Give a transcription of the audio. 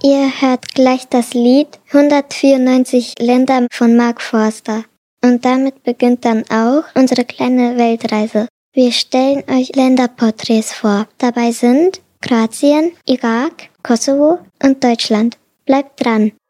Ihr hört gleich das Lied 194 Länder von Mark Forster. Und damit beginnt dann auch unsere kleine Weltreise. Wir stellen euch Länderporträts vor. Dabei sind Kroatien, Irak, Kosovo und Deutschland. Bleibt dran!